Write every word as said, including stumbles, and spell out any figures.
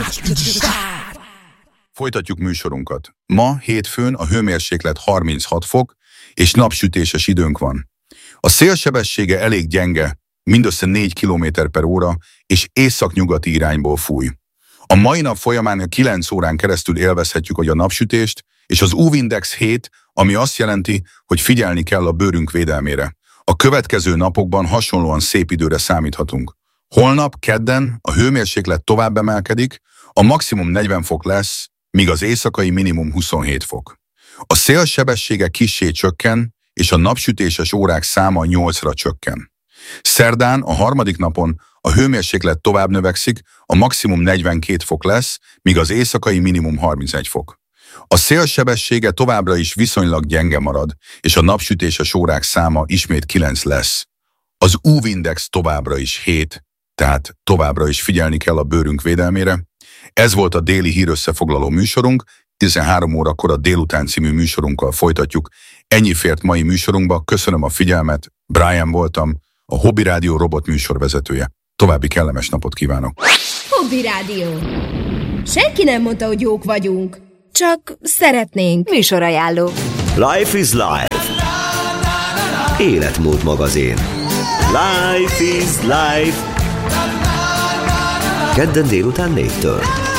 Folytatjuk műsorunkat. Ma hétfőn a hőmérséklet harminchat fok és napsütéses időnk van. A szél sebessége elég gyenge, mindössze négy kilométer per óra, és északnyugati irányból fúj. A mai nap folyamán kilenc órán keresztül élvezhetjük a napsütést, és az ú vé-index hét, ami azt jelenti, hogy figyelni kell a bőrünk védelmére. A következő napokban hasonlóan szép időre számíthatunk. Holnap, kedden a hőmérséklet tovább emelkedik, a maximum negyven fok lesz, míg az éjszakai minimum huszonhét fok. A szél sebessége kissé csökken, és a napsütéses órák száma nyolcra csökken. Szerdán, a harmadik napon a hőmérséklet tovább növekszik, a maximum negyvenkét fok lesz, míg az éjszakai minimum harmincegy fok. A szél sebessége továbbra is viszonylag gyenge marad, és a napsütéses órák száma ismét kilenc lesz. Az ú vé-index továbbra is hét, tehát továbbra is figyelni kell a bőrünk védelmére. Ez volt a déli hírösszefoglaló műsorunk, tizenhárom órakor a Délután című műsorunkkal folytatjuk. Ennyi fért mai műsorunkba, köszönöm a figyelmet, Brian voltam, a Hobby Rádió robot műsorvezetője. További kellemes napot kívánok! Hobby Rádió. Senki nem mondta, hogy jók vagyunk, csak szeretnénk. Műsorajánló. Life is life. Életmód magazin. Life is life. Kedden délután négytől.